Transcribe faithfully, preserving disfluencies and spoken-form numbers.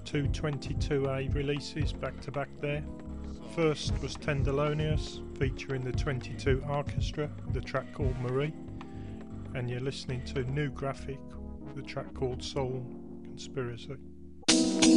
two twenty-two A releases back to back there. First was Tenderlonious, featuring the twenty-two Orchestra, the track called Marie, and you're listening to New Graphic, the track called Soul Conspiracy.